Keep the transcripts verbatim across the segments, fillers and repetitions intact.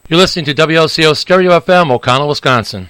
You're listening to W L C O Stereo F M, O'Connell, Wisconsin.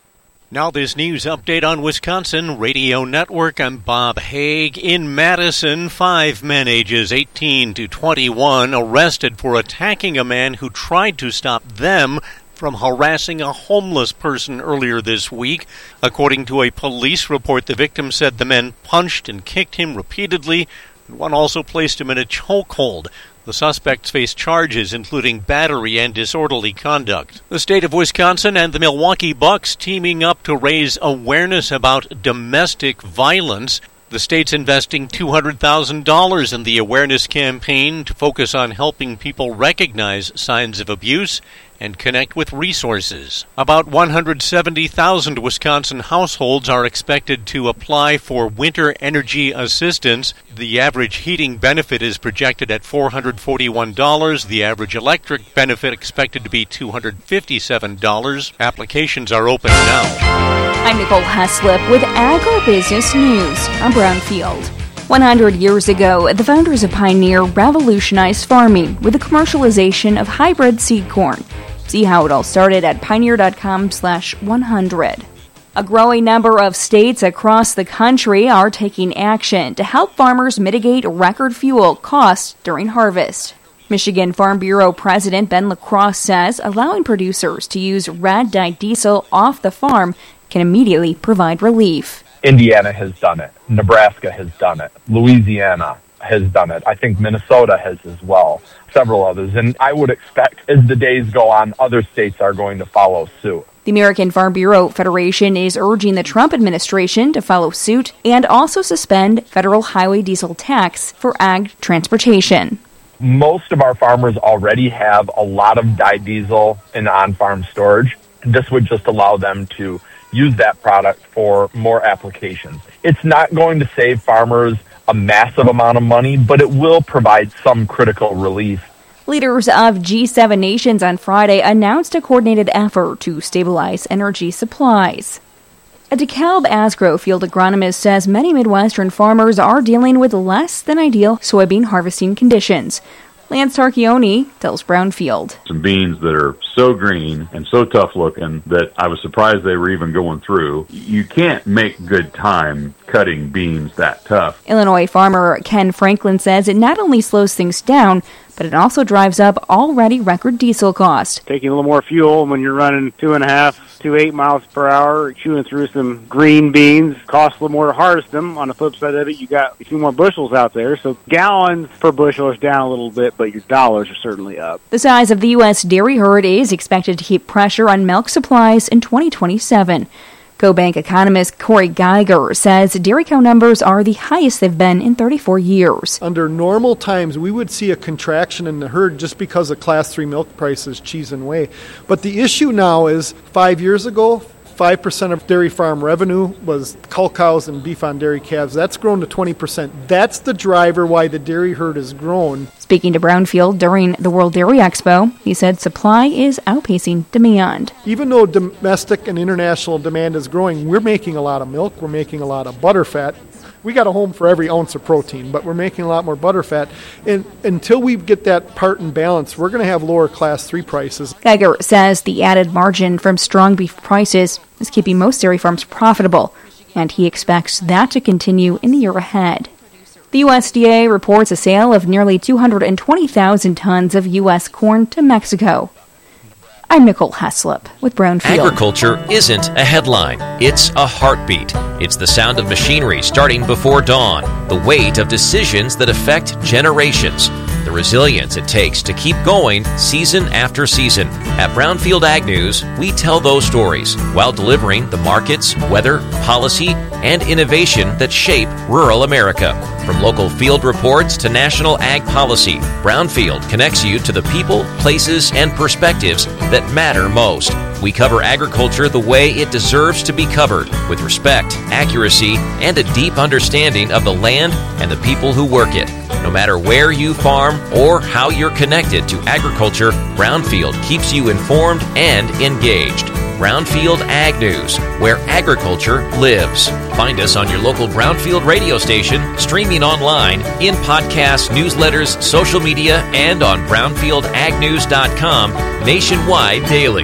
Now this news update on Wisconsin Radio Network. I'm Bob Haig. In Madison, five men ages eighteen to twenty-one arrested for attacking a man who tried to stop them from harassing a homeless person earlier this week. According to a police report, the victim said the men punched and kicked him repeatedly, and one also placed him in a chokehold. The suspects face charges including battery and disorderly conduct. The state of Wisconsin and the Milwaukee Bucks teaming up to raise awareness about domestic violence. The state's investing two hundred thousand dollars in the awareness campaign to focus on helping people recognize signs of abuse and connect with resources. About one hundred seventy thousand Wisconsin households are expected to apply for winter energy assistance. The average heating benefit is projected at four hundred forty-one dollars. The average electric benefit expected to be two hundred fifty-seven dollars. Applications are open now. I'm Nicole Heslip with Agribusiness News on Brownfield. one hundred years ago, the founders of Pioneer revolutionized farming with the commercialization of hybrid seed corn. See how it all started at pioneer.com slash 100. A growing number of states across the country are taking action to help farmers mitigate record fuel costs during harvest. Michigan Farm Bureau President Ben LaCrosse says allowing producers to use red dye diesel off the farm can immediately provide relief. Indiana has done it. Nebraska has done it. Louisiana has done it. I think Minnesota has as well. Several others. And I would expect as the days go on, other states are going to follow suit. The American Farm Bureau Federation is urging the Trump administration to follow suit and also suspend federal highway diesel tax for ag transportation. Most of our farmers already have a lot of dyed diesel in on-farm storage. This would just allow them to use that product for more applications. It's not going to save farmers a massive amount of money, but it will provide some critical relief. Leaders of G seven nations on Friday announced a coordinated effort to stabilize energy supplies. A DeKalb Asgrow field agronomist says many Midwestern farmers are dealing with less than ideal soybean harvesting conditions. Lance Tarchioni tells Brownfield. Some beans that are so green and so tough looking that I was surprised they were even going through. You can't make good time cutting beans that tough. Illinois farmer Ken Franklin says it not only slows things down, but it also drives up already record diesel costs. Taking a little more fuel when you're running two and a half to eight miles per hour, chewing through some green beans, costs a little more to harvest them. On the flip side of it, you got a few more bushels out there, so gallons per bushel is down a little bit, but your dollars are certainly up. The size of the U S dairy herd is expected to keep pressure on milk supplies in twenty twenty-seven. CoBank economist Corey Geiger says dairy cow numbers are the highest they've been in thirty-four years. Under normal times, we would see a contraction in the herd just because of class three milk prices cheese and whey. But the issue now is five years ago, five percent of dairy farm revenue was cull cows and beef on dairy calves. That's grown to twenty percent. That's the driver why the dairy herd has grown. Speaking to Brownfield during the World Dairy Expo, he said supply is outpacing demand. Even though domestic and international demand is growing, we're making a lot of milk, we're making a lot of butterfat. We got a home for every ounce of protein, but we're making a lot more butterfat. And until we get that part in balance, we're going to have lower class three prices. Geiger says the added margin from strong beef prices is keeping most dairy farms profitable, and he expects that to continue in the year ahead. The U S D A reports a sale of nearly two hundred twenty thousand tons of U S corn to Mexico. I'm Nicole Heslip with Brownfield. Agriculture isn't a headline. It's a heartbeat. It's the sound of machinery starting before dawn, the weight of decisions that affect generations, the resilience it takes to keep going season after season. At Brownfield Ag News, we tell those stories while delivering the markets, weather, policy, and innovation that shape rural America. From local field reports to national ag policy, Brownfield connects you to the people, places, and perspectives that matter most. We cover agriculture the way it deserves to be covered, with respect, accuracy, and a deep understanding of the land and the people who work it. No matter where you farm or how you're connected to agriculture, Brownfield keeps you informed and engaged. Brownfield Ag News, where agriculture lives. Find us on your local Brownfield radio station, streaming online, in podcasts, newsletters, social media, and on brownfield ag news dot com nationwide daily.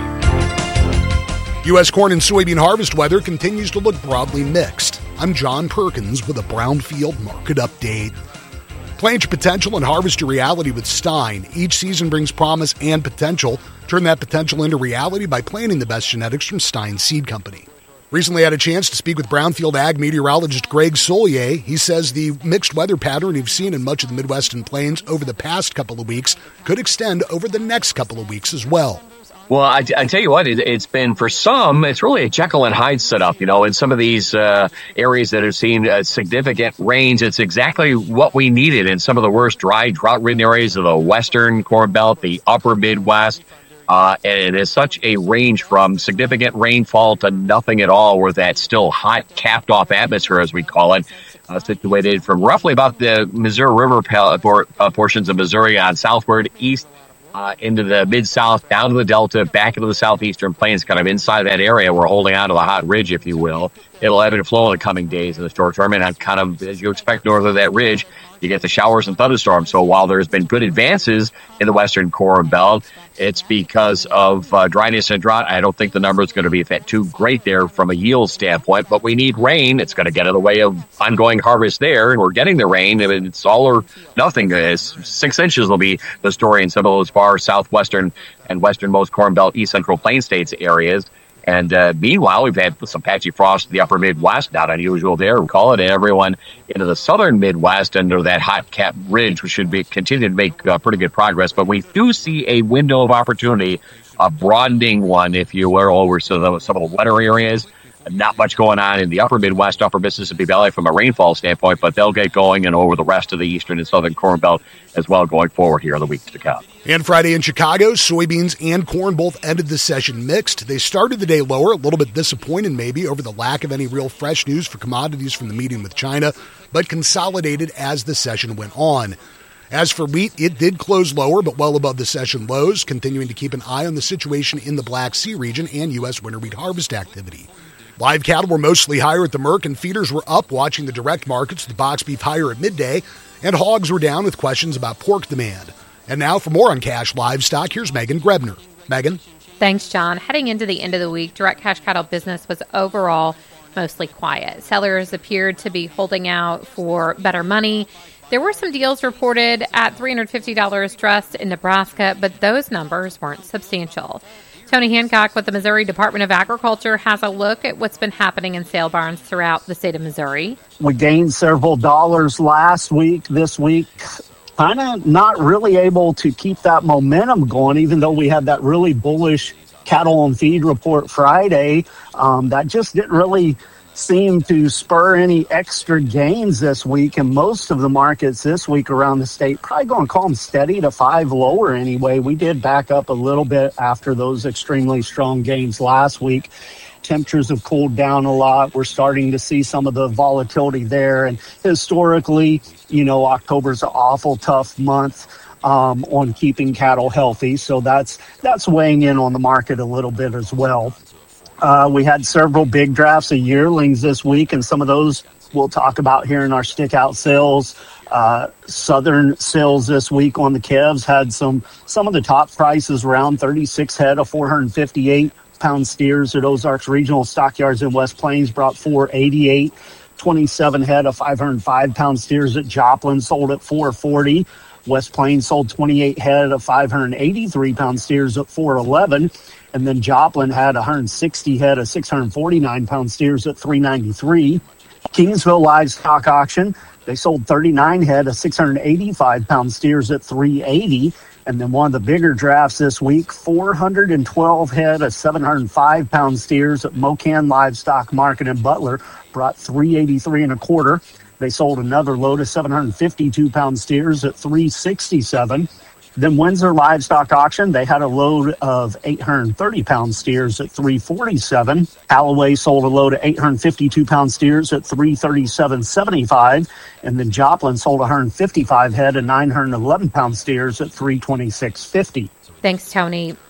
U S corn and soybean harvest weather continues to look broadly mixed. I'm John Perkins with a Brownfield market update. Plant your potential and harvest your reality with Stein. Each season brings promise and potential. Turn that potential into reality by planting the best genetics from Stein Seed Company. Recently had a chance to speak with Brownfield Ag meteorologist Greg Solier. He says the mixed weather pattern you've seen in much of the Midwest and Plains over the past couple of weeks could extend over the next couple of weeks as well. Well, I, I tell you what, it, it's been, for some, it's really a Jekyll and Hyde setup. You know, in some of these uh, areas that have seen uh, significant rains, it's exactly what we needed in some of the worst dry, drought-ridden areas of the western Corn Belt, the upper Midwest. Uh, and it is such a range from significant rainfall to nothing at all, where that still hot, capped-off atmosphere, as we call it, uh, situated from roughly about the Missouri River pal- por- uh, portions of Missouri on southward, east, Uh, into the mid-south, down to the Delta, back into the southeastern plains, kind of inside that area. We're holding on to the hot ridge, if you will. It'll ebb and flow in the coming days in the short term, and I'm kind of, as you expect, north of that ridge, you get the showers and thunderstorms. So while there's been good advances in the western Corn Belt, it's because of uh, dryness and drought. I don't think the number is going to be that too great there from a yield standpoint, but we need rain. It's going to get in the way of ongoing harvest there, and we're getting the rain. I mean, it's all or nothing. It's six inches will be the story in some of those far southwestern and westernmost Corn Belt, East Central Plain States areas. And uh, meanwhile, we've had some patchy frost in the upper Midwest, not unusual there. We call it everyone into the southern Midwest under that hot cap ridge, which should be continue to make uh, pretty good progress. But we do see a window of opportunity, a broadening one, if you will, over some of the, some of the wetter areas. Not much going on in the upper Midwest, upper Mississippi Valley from a rainfall standpoint, but they'll get going and over the rest of the eastern and southern Corn Belt as well going forward here in the weeks to come. And Friday in Chicago, soybeans and corn both ended the session mixed. They started the day lower, a little bit disappointed maybe over the lack of any real fresh news for commodities from the meeting with China, but consolidated as the session went on. As for wheat, it did close lower, but well above the session lows, continuing to keep an eye on the situation in the Black Sea region and U S winter wheat harvest activity. Live cattle were mostly higher at the Merc, and feeders were up watching the direct markets, the box beef higher at midday, and hogs were down with questions about pork demand. And now for more on cash livestock, here's Megan Grebner. Megan? Thanks, John. Heading into the end of the week, direct cash cattle business was overall mostly quiet. Sellers appeared to be holding out for better money. There were some deals reported at three hundred fifty dollars dressed in Nebraska, but those numbers weren't substantial. Tony Hancock with the Missouri Department of Agriculture has a look at what's been happening in sale barns throughout the state of Missouri. We gained several dollars last week. This week, kind of not really able to keep that momentum going, even though we had that really bullish cattle and feed report Friday. Um, that just didn't really seem to spur any extra gains this week, and most of the markets this week around the state probably going to call them steady to five lower anyway. We did back up a little bit after those extremely strong gains last week. Temperatures have cooled down a lot. We're starting to see some of the volatility there, and historically, you know, October's an awful tough month um, on keeping cattle healthy, so that's that's weighing in on the market a little bit as well. Uh, we had several big drafts of yearlings this week, and some of those we'll talk about here in our stick-out sales. Uh, Southern sales this week on the calves had some some of the top prices around thirty-six head of four hundred fifty-eight pound steers at Ozarks Regional Stockyards in West Plains brought four eighty-eight. twenty-seven head of five hundred five pound steers at Joplin sold at four forty. West Plains sold twenty-eight head of five hundred eighty-three pound steers at four eleven. And then Joplin had one hundred sixty head of six hundred forty-nine pound steers at three ninety-three. Kingsville Livestock Auction, they sold thirty-nine head of six hundred eighty-five pound steers at three eighty. And then one of the bigger drafts this week, four hundred twelve head of seven hundred five pound steers at Mocan Livestock Market in Butler brought three eighty-three and a quarter. They sold another load of seven hundred fifty-two pound steers at three sixty-seven. Then Windsor Livestock Auction, they had a load of eight hundred thirty pound steers at three forty-seven. Callaway sold a load of eight hundred fifty-two pound steers at three thirty-seven seventy-five. And then Joplin sold one hundred fifty-five head of nine hundred eleven pound steers at three twenty-six fifty. Thanks, Tony.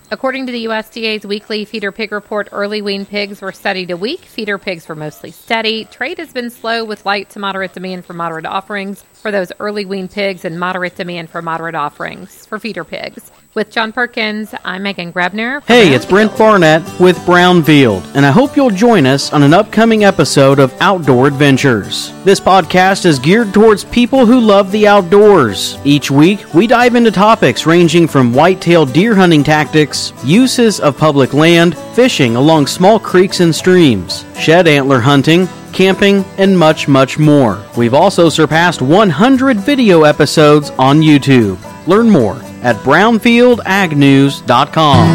According to the U S D A's weekly feeder pig report, early wean pigs were steady to weak. Feeder pigs were mostly steady. Trade has been slow with light to moderate demand for moderate offerings for those early wean pigs and moderate demand for moderate offerings for feeder pigs. With John Perkins, I'm Megan Grebner. Hey, it's Brent Farnett with Brownfield, and I hope you'll join us on an upcoming episode of Outdoor Adventures. This podcast is geared towards people who love the outdoors. Each week, we dive into topics ranging from white-tailed deer hunting tactics, uses of public land, fishing along small creeks and streams, shed antler hunting, camping, and much, much more. We've also surpassed one hundred video episodes on YouTube. Learn more at brownfield ag news dot com.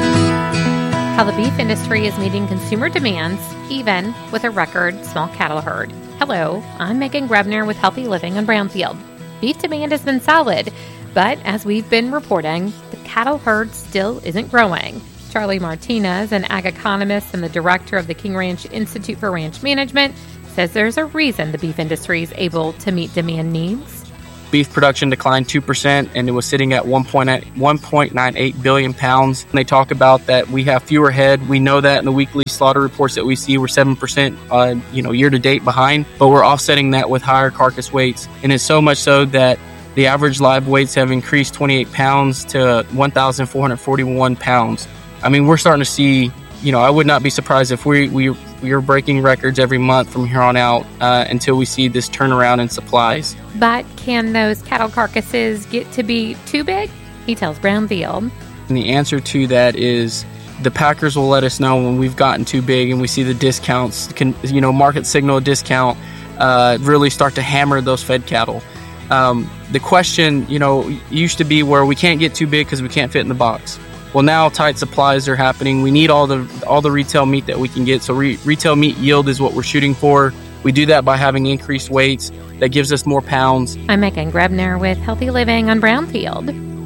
How the beef industry is meeting consumer demands, even with a record small cattle herd. Hello, I'm Megan Grebner with Healthy Living on Brownfield. Beef demand has been solid, but as we've been reporting, the cattle herd still isn't growing. Charlie Martinez, an ag economist and the director of the King Ranch Institute for Ranch Management, says there's a reason the beef industry is able to meet demand needs. Beef production declined two percent, and it was sitting at one point nine eight billion pounds. And they talk about that we have fewer head. We know that in the weekly slaughter reports that we see, we're seven percent uh, you know, year-to-date behind, but we're offsetting that with higher carcass weights. And it's so much so that the average live weights have increased twenty-eight pounds to one thousand four hundred forty-one pounds. I mean, we're starting to see, you know, I would not be surprised if we, we, we are breaking records every month from here on out uh, until we see this turnaround in supplies. But can those cattle carcasses get to be too big? He tells Brownfield. And the answer to that is the packers will let us know when we've gotten too big and we see the discounts, can, you know, market signal discount uh, really start to hammer those fed cattle. Um, the question, you know, used to be where we can't get too big because we can't fit in the box. Well, now tight supplies are happening. We need all the all the retail meat that we can get. So re- retail meat yield is what we're shooting for. We do that by having increased weights. That gives us more pounds. I'm Megan Grebner with Healthy Living on Brownfield.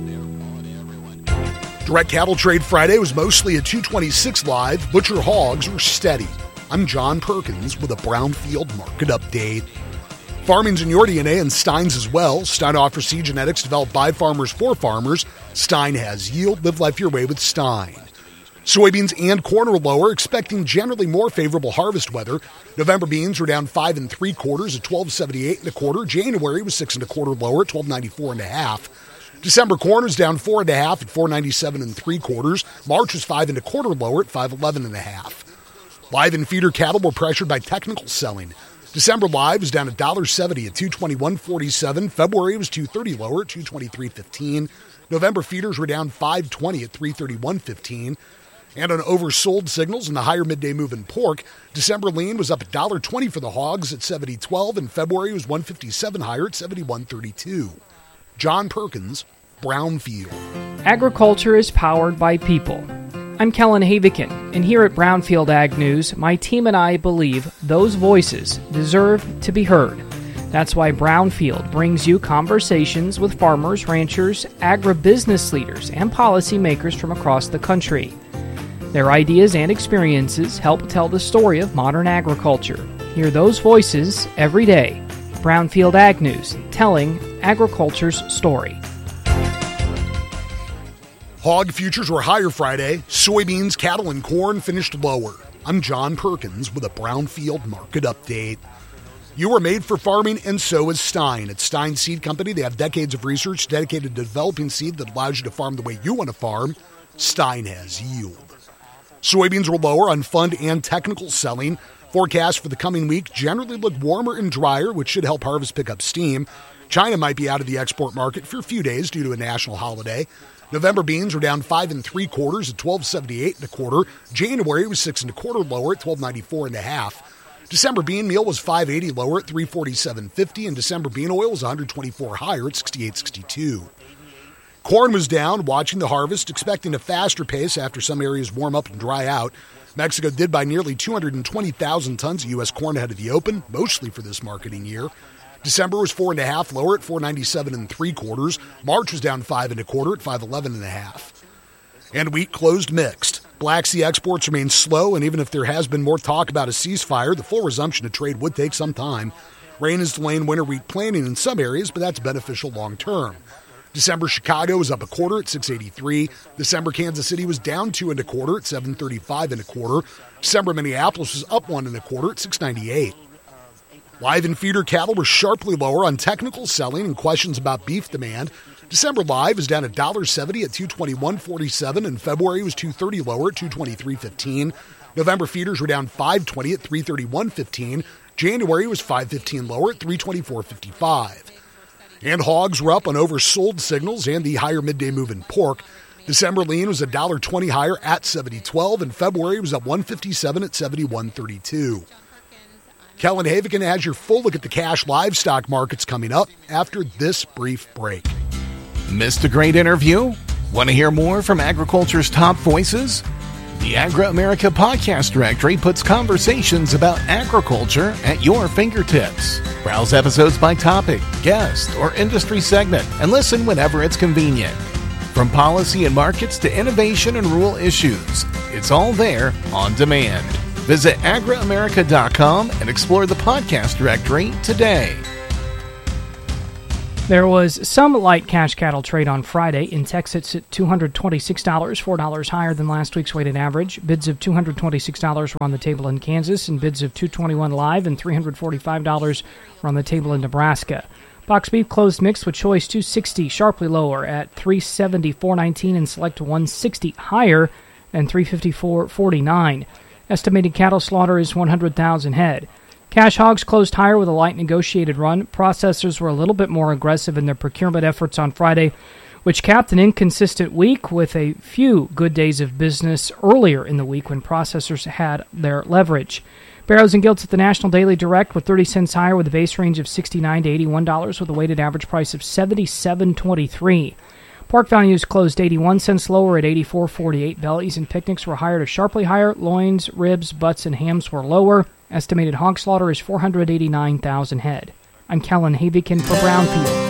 Direct Cattle Trade Friday was mostly a two twenty-six live. Butcher hogs were steady. I'm John Perkins with a Brownfield market update. Farming's in your D N A and Stein's as well. Stein offers seed genetics developed by farmers for farmers. Stein has yield. Live life your way with Stein. Soybeans and corn are lower, expecting generally more favorable harvest weather. November beans were down five and three quarters at twelve seventy-eight and a quarter. January was six and a quarter lower at twelve ninety-four and a half. December corn was down four and a half at four ninety-seven and three quarters. March was five and a quarter lower at five eleven and a half. Live and feeder cattle were pressured by technical selling. December live was down one seventy at two twenty-one forty-seven. February was two thirty lower at two twenty-three fifteen. November feeders were down five twenty at three thirty-one fifteen. And on oversold signals in the higher midday move in pork, December lean was up one twenty for the hogs at seventy twelve, and February was one fifty-seven higher at seventy-one thirty-two. John Perkins, Brownfield. Agriculture is powered by people. I'm Kellen Havikin, and here at Brownfield Ag News, my team and I believe those voices deserve to be heard. That's why Brownfield brings you conversations with farmers, ranchers, agribusiness leaders, and policymakers from across the country. Their ideas and experiences help tell the story of modern agriculture. Hear those voices every day. Brownfield Ag News, telling agriculture's story. Hog futures were higher Friday. Soybeans, cattle, and corn finished lower. I'm John Perkins with a Brownfield market update. You were made for farming, and so is Stein. At Stein Seed Company, they have decades of research dedicated to developing seed that allows you to farm the way you want to farm. Stein has yield. Soybeans were lower on fund and technical selling. Forecasts for the coming week generally look warmer and drier, which should help harvest pick up steam. China might be out of the export market for a few days due to a national holiday. November beans were down five and three quarters at twelve seventy-eight and a quarter. January was six and a quarter lower at twelve ninety-four and a half. December bean meal was five eighty lower at three forty-seven fifty, and December bean oil was one twenty-four higher at sixty-eight sixty-two. Corn was down, watching the harvest, expecting a faster pace after some areas warm up and dry out. Mexico did buy nearly two hundred twenty thousand tons of U S corn ahead of the open, mostly for this marketing year. December was four and a half lower at four ninety-seven and three quarters. March was down five and a quarter at five eleven and a half. And wheat closed mixed. Black Sea exports remain slow, and even if there has been more talk about a ceasefire, the full resumption of trade would take some time. Rain is delaying winter wheat planting in some areas, but that's beneficial long term. December Chicago was up a quarter at six eighty-three. December Kansas City was down two and a quarter at seven thirty-five and a quarter. December Minneapolis was up one and a quarter at six ninety-eight. Live and feeder cattle were sharply lower on technical selling and questions about beef demand. December live is down one dollar seventy at two twenty-one forty-seven, and February was two thirty lower at two twenty-three fifteen. November feeders were down five twenty at three thirty-one fifteen. January was five fifteen lower at three twenty-four fifty-five. And hogs were up on oversold signals and the higher midday move in pork. December lean was one dollar twenty higher at seventy twelve, and February was up one fifty-seven at seventy-one thirty-two. Kellen Havigan has your full look at the cash livestock markets coming up after this brief break. Missed a great interview? Want to hear more from agriculture's top voices? The Agri-America Podcast Directory puts conversations about agriculture at your fingertips. Browse episodes by topic, guest, or industry segment, and listen whenever it's convenient. From policy and markets to innovation and rural issues, it's all there on demand. Visit agri america dot com and explore the podcast directory today. There was some light cash cattle trade on Friday. In Texas at two hundred twenty-six dollars, four dollars higher than last week's weighted average. Bids of two hundred twenty-six dollars were on the table in Kansas, and bids of two hundred twenty-one dollars live and three hundred forty-five dollars were on the table in Nebraska. Box beef closed mixed with choice two hundred sixty dollars, sharply lower at three hundred seventy dollars, four dollars and nineteen cents, and select one hundred sixty dollars higher than three hundred fifty-four dollars and forty-nine cents. Estimated cattle slaughter is one hundred thousand head. Cash hogs closed higher with a light negotiated run. Processors were a little bit more aggressive in their procurement efforts on Friday, which capped an inconsistent week with a few good days of business earlier in the week when processors had their leverage. Barrows and Gilts at the National Daily Direct were thirty cents higher with a base range of sixty-nine to eighty-one dollars with a weighted average price of seventy-seven twenty-three. Pork values closed eighty-one cents lower at eighty-four forty-eight. Bellies and picnics were higher to sharply higher. Loins, ribs, butts, and hams were lower. Estimated hog slaughter is four hundred eighty-nine thousand head. I'm Kellen Havigan for Brownfield.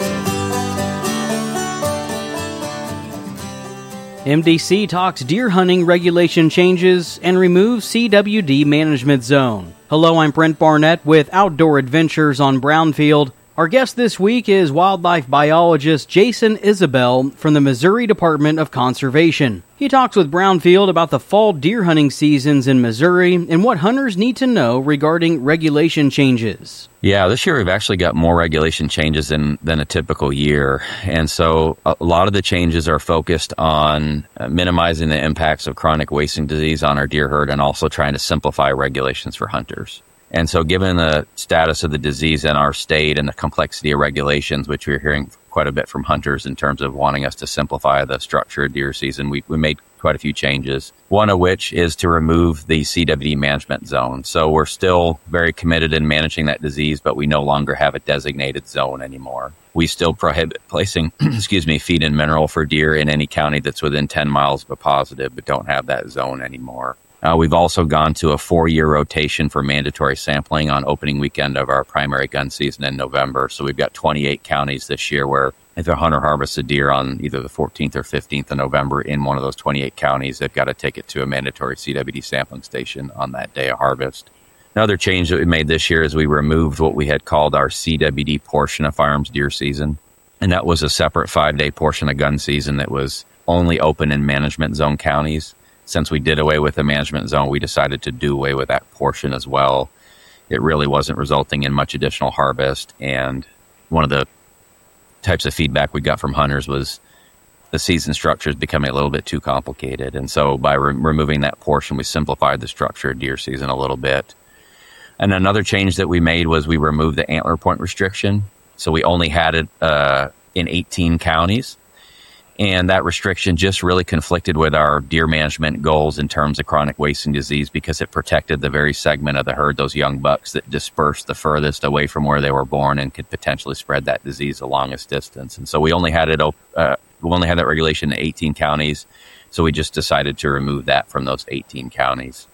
M D C talks deer hunting regulation changes and removes C W D management zone. Hello, I'm Brent Barnett with Outdoor Adventures on Brownfield. Our guest this week is wildlife biologist Jason Isabel from the Missouri Department of Conservation. He talks with Brownfield about the fall deer hunting seasons in Missouri and what hunters need to know regarding regulation changes. Yeah, this year we've actually got more regulation changes than, than a typical year. And so a lot of the changes are focused on minimizing the impacts of chronic wasting disease on our deer herd and also trying to simplify regulations for hunters. And so given the status of the disease in our state and the complexity of regulations, which we're hearing quite a bit from hunters in terms of wanting us to simplify the structure of deer season, we, we made quite a few changes, one of which is to remove the C W D management zone. So we're still very committed in managing that disease, but we no longer have a designated zone anymore. We still prohibit placing, excuse me, feed and mineral for deer in any county that's within ten miles of a positive, but don't have that zone anymore. Uh, we've also gone to a four-year rotation for mandatory sampling on opening weekend of our primary gun season in November. So we've got twenty-eight counties this year where if a hunter harvests a deer on either the fourteenth or fifteenth of November in one of those twenty-eight counties, they've got to take it to a mandatory C W D sampling station on that day of harvest. Another change that we made this year is we removed what we had called our C W D portion of firearms deer season. And that was a separate five-day portion of gun season that was only open in management zone counties. Since we did away with the management zone, we decided to do away with that portion as well. It really wasn't resulting in much additional harvest. And one of the types of feedback we got from hunters was the season structure is becoming a little bit too complicated. And so by re- removing that portion, we simplified the structure of deer season a little bit. And another change that we made was we removed the antler point restriction. So we only had it uh, in eighteen counties. And that restriction just really conflicted with our deer management goals in terms of chronic wasting disease because it protected the very segment of the herd, those young bucks that dispersed the furthest away from where they were born and could potentially spread that disease the longest distance. And so we only had it, uh, we only had that regulation in eighteen counties. So we just decided to remove that from those eighteen counties.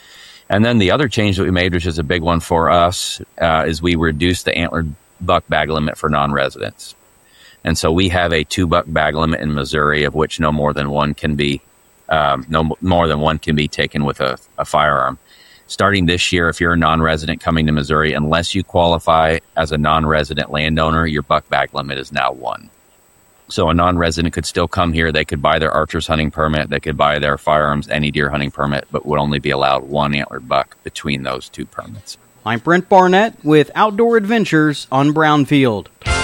And then the other change that we made, which is a big one for us, uh, is we reduced the antlered buck bag limit for non-residents. And so we have a two buck bag limit in Missouri, of which no more than one can be, um, no more than one can be taken with a, a firearm. Starting this year, if you're a non-resident coming to Missouri, unless you qualify as a non-resident landowner, your buck bag limit is now one. So a non-resident could still come here. They could buy their archer's hunting permit. They could buy their firearms, any deer hunting permit, but would only be allowed one antlered buck between those two permits. I'm Brent Barnett with Outdoor Adventures on Brownfield.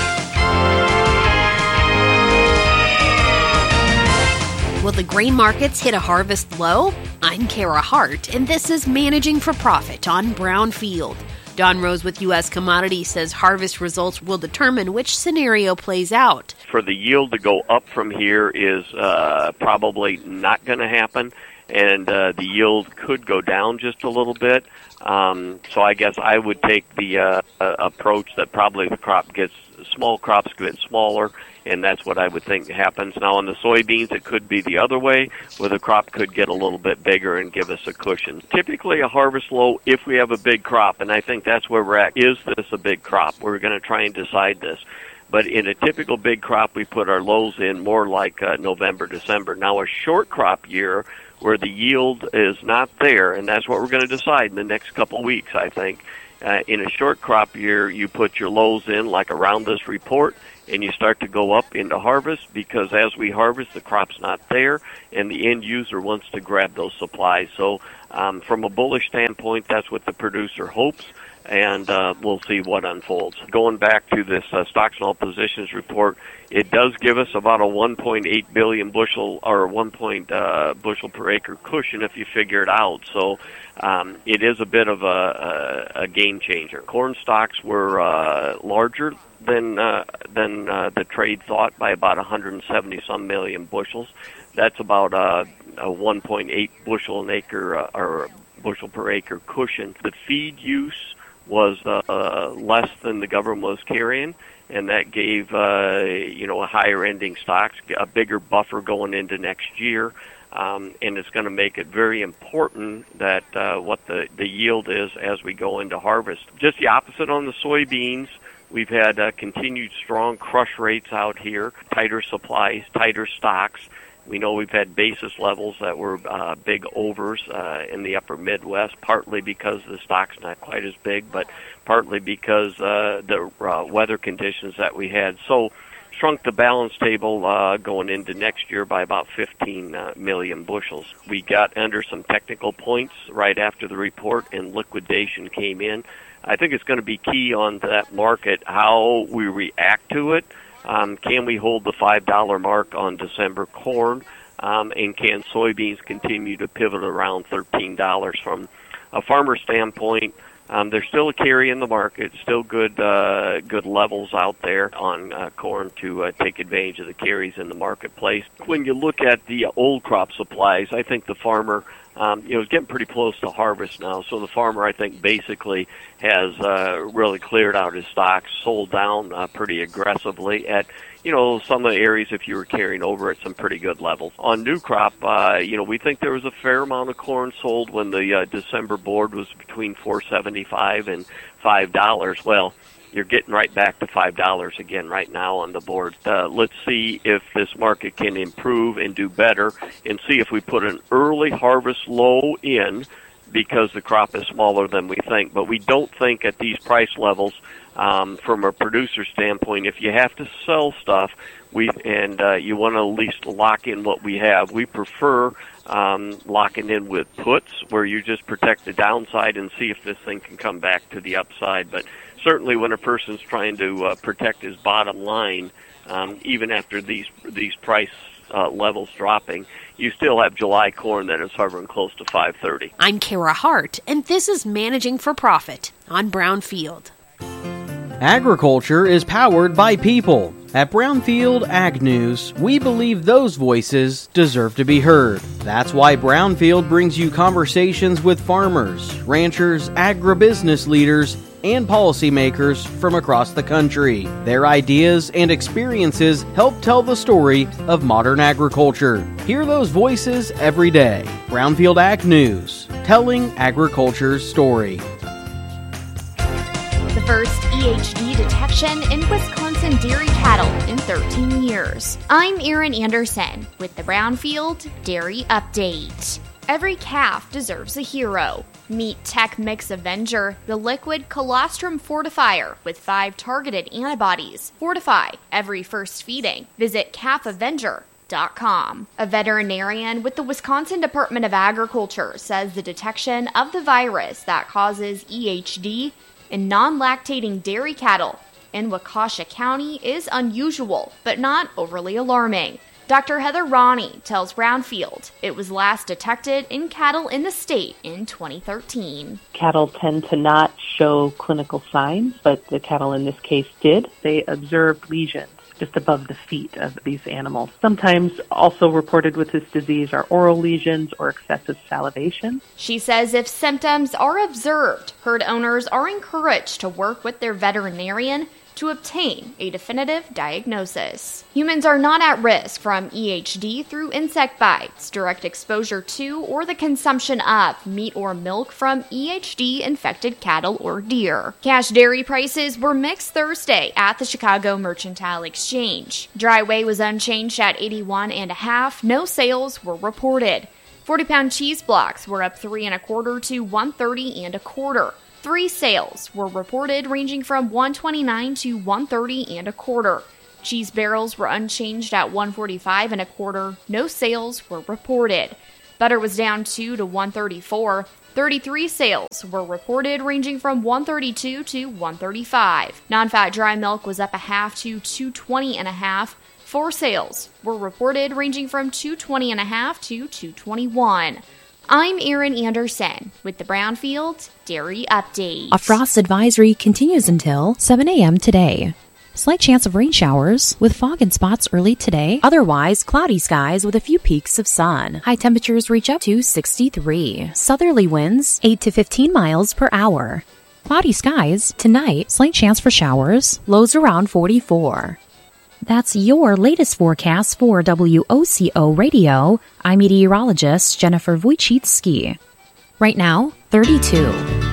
Will the grain markets hit a harvest low? I'm Kara Hart, and this is Managing for Profit on Brownfield. Don Rose with U S Commodities says harvest results will determine which scenario plays out. For the yield to go up from here is uh, probably not going to happen, and uh, the yield could go down just a little bit. Um, so I guess I would take the uh, uh, approach that probably the crop gets, small crops get smaller, and that's what I would think happens. Now, on the soybeans, it could be the other way, where the crop could get a little bit bigger and give us a cushion. Typically, a harvest low if we have a big crop, and I think that's where we're at. Is this a big crop? We're going to try and decide this. But in a typical big crop, we put our lows in more like uh, November, December. Now, a short crop year where the yield is not there, and that's what we're going to decide in the next couple of weeks, I think. Uh, in a short crop year, you put your lows in like around this report, and you start to go up into harvest, because as we harvest, the crop's not there, and the end user wants to grab those supplies. So um, from a bullish standpoint, that's what the producer hopes, and uh, we'll see what unfolds. Going back to this uh, stocks and all positions report, it does give us about a one point eight billion bushel or one point uh, bushel per acre cushion if you figure it out. So um, it is a bit of a, a, a game changer. Corn stocks were uh, larger than uh, than uh, the trade thought by about one hundred seventy some million bushels. That's about uh, a one point eight bushel an acre uh, or bushel per acre cushion. The feed use was uh, uh, less than the government was carrying, and that gave uh, you know a higher ending stocks, a bigger buffer going into next year. Um, and it's going to make it very important that uh, what the, the yield is as we go into harvest. Just the opposite on the soybeans. We've had uh, continued strong crush rates out here, tighter supplies, tighter stocks. We know we've had basis levels that were uh, big overs uh, in the upper Midwest, partly because the stock's not quite as big, but partly because uh, the uh, weather conditions that we had. So shrunk the balance table uh, going into next year by about fifteen uh, million bushels. We got under some technical points right after the report, and liquidation came in. I think it's going to be key on that market how we react to it. Um, can we hold the five dollar mark on December corn? Um, and can soybeans continue to pivot around thirteen dollars? From a farmer standpoint, um, there's still a carry in the market, still good uh, good levels out there on uh, corn to uh, take advantage of the carries in the marketplace. When you look at the old crop supplies, I think the farmer Um, you know, it's getting pretty close to harvest now, so the farmer, I think, basically has uh, really cleared out his stocks, sold down uh, pretty aggressively at, you know, some of the areas if you were carrying over at some pretty good levels. On new crop, uh, you know, we think there was a fair amount of corn sold when the uh, December board was between four seventy-five and five dollars. Well, you're getting right back to five dollars again right now on the board. Uh, let's see if this market can improve and do better, and see if we put an early harvest low in because the crop is smaller than we think. But we don't think at these price levels, um, from a producer standpoint, if you have to sell stuff, we and uh, you want to at least lock in what we have. We prefer um, locking in with puts, where you just protect the downside and see if this thing can come back to the upside. But certainly when a person's trying to uh, protect his bottom line, um, even after these these price uh, levels dropping, you still have July corn that is hovering close to five thirty. I'm Kara Hart, and this is Managing for Profit on Brownfield. Agriculture is powered by people. At Brownfield Ag News, we believe those voices deserve to be heard. That's why Brownfield brings you conversations with farmers, ranchers, agribusiness leaders, and policymakers from across the country. Their ideas and experiences help tell the story of modern agriculture. Hear those voices every day. Brownfield Ag News, telling agriculture's story. The first E H D detection in Wisconsin dairy cattle in thirteen years. I'm Erin Anderson with the Brownfield Dairy Update. Every calf deserves a hero. Meet Tech Mix Avenger, the liquid colostrum fortifier with five targeted antibodies. Fortify every first feeding. Visit calf avenger dot com. A veterinarian with the Wisconsin Department of Agriculture says the detection of the virus that causes E H D in non-lactating dairy cattle in Waukesha County is unusual, but not overly alarming. Doctor Heather Ronnie tells Brownfield it was last detected in cattle in the state in twenty thirteen. Cattle tend to not show clinical signs, but the cattle in this case did. They observed lesions just above the feet of these animals. Sometimes also reported with this disease are oral lesions or excessive salivation. She says if symptoms are observed, herd owners are encouraged to work with their veterinarian to obtain a definitive diagnosis. Humans are not at risk from E H D through insect bites, direct exposure to, or the consumption of meat or milk from E H D-infected cattle or deer. Cash dairy prices were mixed Thursday at the Chicago Mercantile Exchange. Dry whey was unchanged at eighty-one and a half. No sales were reported. forty-pound cheese blocks were up three and a quarter to one thirty and a quarter. Three sales were reported ranging from one twenty-nine to one thirty and a quarter. Cheese barrels were unchanged at one forty-five and a quarter. No sales were reported. Butter was down two to one thirty-four. thirty-three sales were reported ranging from one thirty-two to one thirty-five. Non-fat dry milk was up a half to two twenty and a half. Four sales were reported ranging from two twenty and a half to two twenty-one. I'm Erin Anderson with the Brownfield Dairy Update. A frost advisory continues until seven a.m. today. Slight chance of rain showers with fog and spots early today. Otherwise, cloudy skies with a few peaks of sun. High temperatures reach up to sixty-three. Southerly winds eight to fifteen miles per hour. Cloudy skies tonight. Slight chance for showers. Lows around forty-four. That's your latest forecast for W O C O Radio. I'm meteorologist Jennifer Wojcicki. Right now, thirty-two.